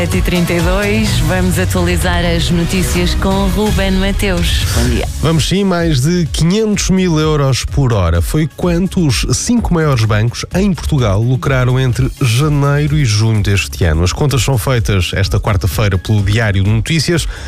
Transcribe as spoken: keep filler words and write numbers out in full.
sete e trinta e dois, vamos atualizar as notícias com Ruben Mateus. Bom dia. Vamos sim, mais de quinhentos mil euros por hora. Foi quanto os cinco maiores bancos em Portugal lucraram entre janeiro e junho deste ano. As contas são feitas esta quarta-feira pelo Diário de Notícias.